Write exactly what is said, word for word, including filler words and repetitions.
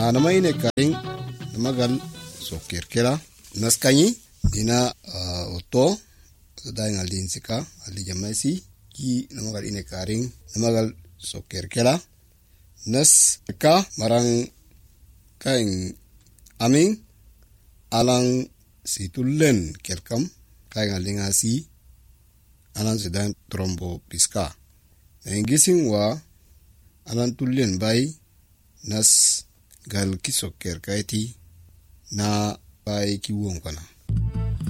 na nama ine karing namagal so kerkera naskanyi ina uh, oto dai ngalin sika ali jamaisi ki namagal ine karing namagal so kerkera nas ka marang kaing aming alang situlen kerkam kaing alinga si alan sedan trombo piska engising wa alan tulen bai nas gal kisok kerkaiti na bai kiwong kana